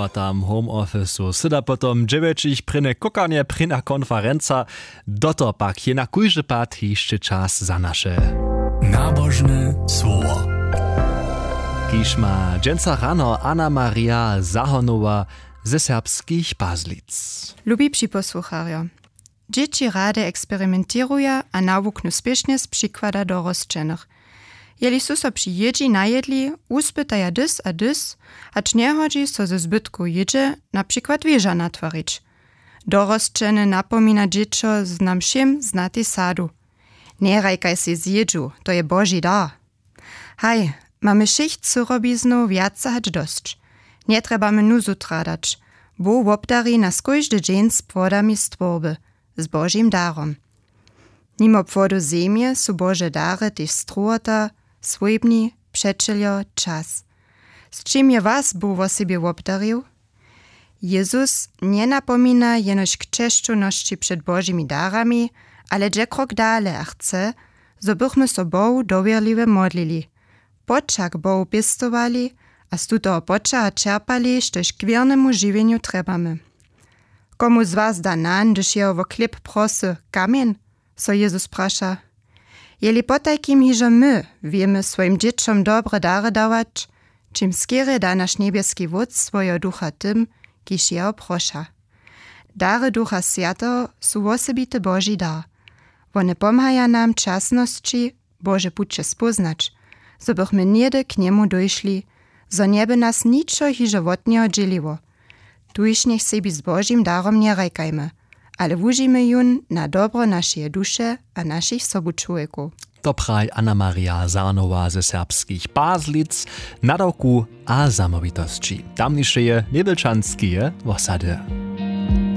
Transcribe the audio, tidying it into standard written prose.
Doba tam home officeu. Syda potom 9 pryne kokanie, pryna konferenca. Doto pak je na kujże pat jeszcze czas za nasze nabożne słowo. Kiż ma dżęca rano Anna Maria Zahonowa ze serbskich Pazlic. Lubi przyposłuchario. Dzieci rade eksperymentiruje a nawuknu spiesznie z przykłada dorosczenych. Jeli su so przy jedzi najedli, uspytaja dys a dys, acz nie chodzi so ze zbytku jedzie na przykład wieża natworić. Dorosczeny napomina dziecko z nam všim znati sadu. Nie rajkaj si zjedzu, to je Boži dar. Haj, mamy schicht surobiznu viaca hać dosć. Nie trebamy nuzu tradać, bo wobdari nas kujždy dzień z płodami stworby, z Božim darom. Nimo płodu ziemie su Boże dary tyś struota, swojbni, przeczelio, czas. Z czym je was Bóg o sobie wobdarił? Jezus nie napomina jenoś k czeszczuności przed Bożymi darami, ale dże krok dale a chce, zo bychmy so Bohu dowierliwe modlili. Počak Bohu pistowali, a z tutého počaha čerpali, štož k wiernemu žiwieniu trebamy. Komu z was da nan, gdyż jeho wo klip prosy, kamien? So Jezus prasza. Jeli potajkim hižo my wiemy swoim dzieciom dobre dary dawać, czym skiery da nasz niebieski wódz swojego ducha tym, kiż jeho prosza. Dary Ducha Świętego su osobity Boży dar. One pomagają nam czasności Boże pucze spoznać, zo bychmy niedy k niemu dojszli, zo nieby nas niczo hiżowotniego dzieliło. Tuż niech sebi z Bożym darom nie rajkajmy, ale wuzimy jun na dobro naszej dusze a naszych sobuczłeków. To praj Anna Maria Zahonowa ze serbskich Pazlic, nadawku a zamowitości. Tamniejsze je niebelczanskie osady.